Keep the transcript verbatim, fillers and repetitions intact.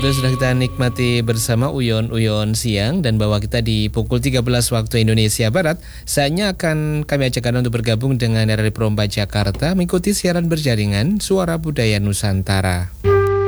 Itu sudah kita nikmati bersama Uyon-Uyon Siang, dan bahwa kita di pukul tiga belas waktu Indonesia Barat. Saatnya akan kami ajak Anda untuk bergabung dengan R R I Pro empat Jakarta mengikuti siaran berjaringan Suara Budaya Nusantara.